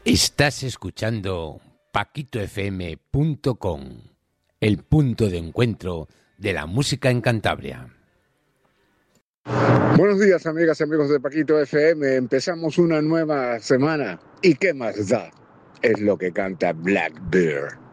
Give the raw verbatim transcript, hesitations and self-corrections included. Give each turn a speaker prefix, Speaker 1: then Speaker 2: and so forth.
Speaker 1: Estás escuchando paquito f m punto com, el punto de encuentro de la música en Cantabria.
Speaker 2: Buenos días, amigas y amigos de Paquito F M. Empezamos una nueva semana. ¿Y qué más da? Es lo que canta Blackbeard.